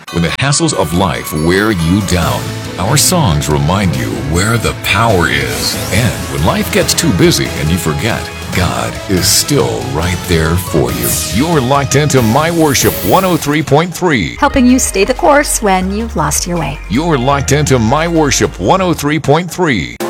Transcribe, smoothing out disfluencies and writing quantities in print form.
When the hassles of life wear you down, our songs remind you where the power is. And when life gets too busy and you forget, God is still right there for you. You're locked into My Worship 103.3. Helping you stay the course when you've lost your way. You're locked into My Worship 103.3.